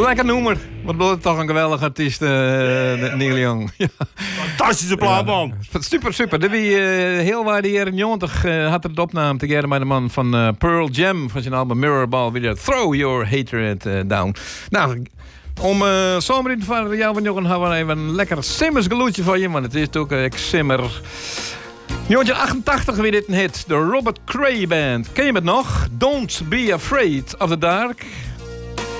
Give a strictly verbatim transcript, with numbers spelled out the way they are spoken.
Lekker noemer. Wat bedoel toch een geweldige artiest, uh, Neil Young. Ja. Fantastische plaat, man. Ja, super, super. De wie uh, heel waar de jaren negentig uh, had er het opname together met de man van uh, Pearl Jam van zijn album Mirrorball. Weer Throw Your Hatred uh, Down. Nou, om uh, zomer in van jou en Jochen hebben we even een lekker Simmers geluidje van je, want het is ook uh, ik Simmer. negentien achtentachtig weer dit een hit. De Robert Cray Band. Ken je het nog? Don't Be Afraid of the Dark.